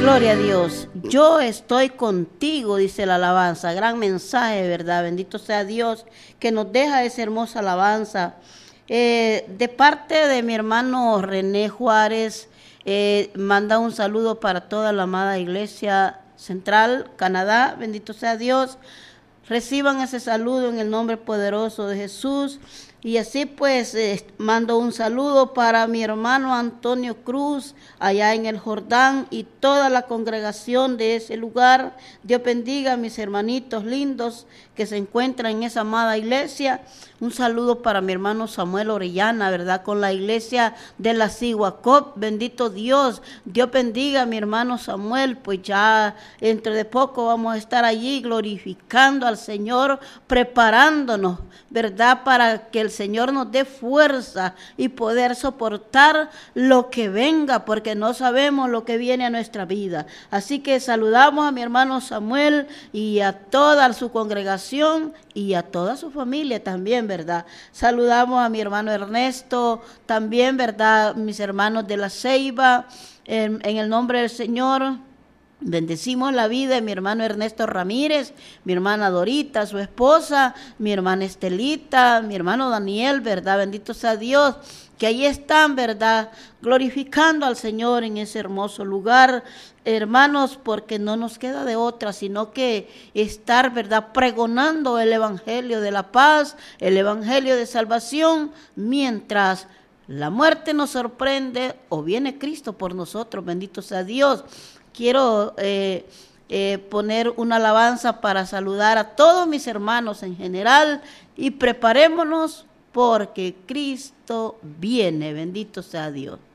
Gloria a Dios. Yo estoy contigo, dice la alabanza. Gran mensaje, ¿verdad? Bendito sea Dios que nos deja esa hermosa alabanza. De parte de mi hermano René Juárez, manda un saludo para toda la amada Iglesia Central, Canadá. Bendito sea Dios. Reciban ese saludo en el nombre poderoso de Jesús. Y así pues mando un saludo para mi hermano Antonio Cruz allá en el Jordán y toda la congregación de ese lugar. Dios bendiga a mis hermanitos lindos que se encuentran en esa amada iglesia. Un saludo para mi hermano Samuel Orellana, ¿verdad? Con la iglesia de la Siguacop. Bendito Dios. Dios bendiga a mi hermano Samuel, pues ya dentro de poco vamos a estar allí glorificando al Señor, preparándonos, ¿verdad? Para que el Señor nos dé fuerza y poder soportar lo que venga, porque no sabemos lo que viene a nuestra vida. Así que saludamos a mi hermano Samuel y a toda su congregación y a toda su familia también, ¿verdad? Saludamos a mi hermano Ernesto, también, ¿verdad? Mis hermanos de la Ceiba, en el nombre del Señor. Bendecimos la vida de mi hermano Ernesto Ramírez, mi hermana Dorita, su esposa, mi hermana Estelita, mi hermano Daniel, ¿verdad? Bendito sea Dios, que ahí están, ¿verdad? Glorificando al Señor en ese hermoso lugar, hermanos, porque no nos queda de otra, sino que estar, ¿verdad? Pregonando el evangelio de la paz, el evangelio de salvación, mientras la muerte nos sorprende o viene Cristo por nosotros, bendito sea Dios. Quiero poner una alabanza para saludar a todos mis hermanos en general y preparémonos porque Cristo viene, bendito sea Dios.